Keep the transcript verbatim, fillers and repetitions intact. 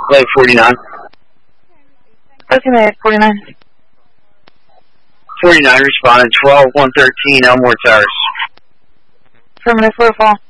Flight forty-nine. Okay, forty-nine. forty-nine responding, twelve one thirteen Elmore Towers. Affirmative, for a fall.